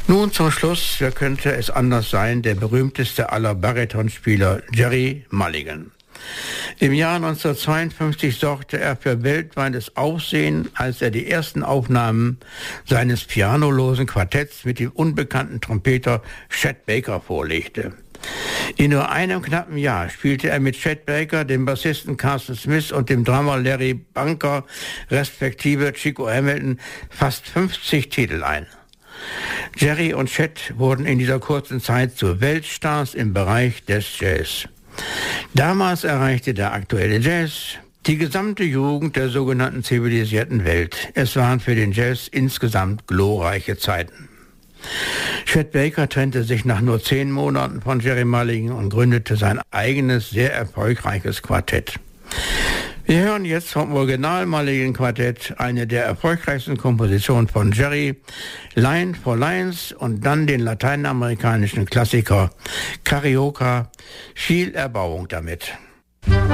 Nun zum Schluss, wer könnte es anders sein, der berühmteste aller Baritonspieler, Gerry Mulligan. Im Jahr 1952 sorgte er für weltweites Aufsehen, als er die ersten Aufnahmen seines pianolosen Quartetts mit dem unbekannten Trompeter Chet Baker vorlegte. In nur einem knappen Jahr spielte er mit Chet Baker, dem Bassisten Carson Smith und dem Drummer Larry Bunker, respektive Chico Hamilton, fast 50 Titel ein. Gerry und Chet wurden in dieser kurzen Zeit zu Weltstars im Bereich des Jazz. Damals erreichte der aktuelle Jazz die gesamte Jugend der sogenannten zivilisierten Welt. Es waren für den Jazz insgesamt glorreiche Zeiten. Chet Baker trennte sich nach nur 10 Monaten von Gerry Mulligan und gründete sein eigenes, sehr erfolgreiches Quartett. Wir hören jetzt vom Original Mulligan Quartett eine der erfolgreichsten Kompositionen von Gerry, Line for Lines, und dann den lateinamerikanischen Klassiker Carioca. Viel Erbauung damit.